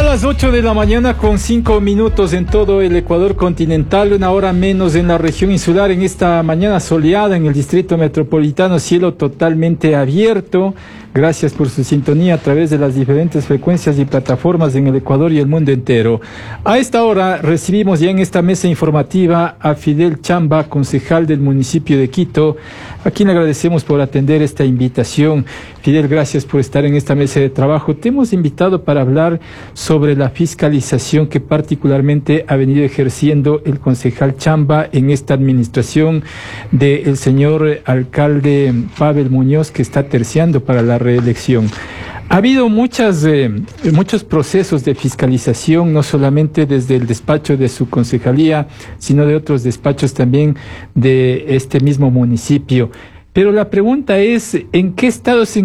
las 8 de la mañana con 5 minutos en todo el Ecuador continental, una hora menos en la región insular. En esta mañana soleada en el distrito metropolitano, cielo totalmente abierto. Gracias por su sintonía a través de las diferentes frecuencias y plataformas en el Ecuador y el mundo entero. A esta hora recibimos ya en esta mesa informativa a Fidel Chamba, concejal del municipio de Quito, a quien le agradecemos por atender esta invitación. Fidel, gracias por estar en esta mesa de trabajo. Te hemos invitado para hablar sobre la fiscalización que particularmente ha venido ejerciendo el concejal Chamba en esta administración del señor alcalde Pavel Muñoz, que está terciando para la reelección. Ha habido muchos procesos de fiscalización, no solamente desde el despacho de su concejalía, sino de otros despachos también de este mismo municipio. Pero la pregunta es, ¿en qué estado se